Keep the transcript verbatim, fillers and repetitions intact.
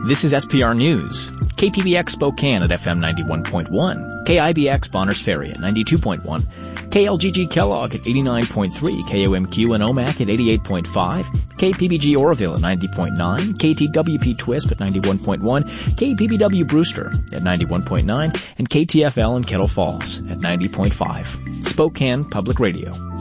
This is S P R News. K P B X Spokane at F M ninety-one point one. K I B X Bonners Ferry at ninety-two point one. K L G G Kellogg at eighty-nine point three. K O M Q and Omak at eighty-eight point five. K P B G Oroville at ninety point nine. K T W P Twisp at ninety-one point one. K P B W Brewster at ninety-one point nine. And K T F L in Kettle Falls at ninety point five. Spokane Public Radio.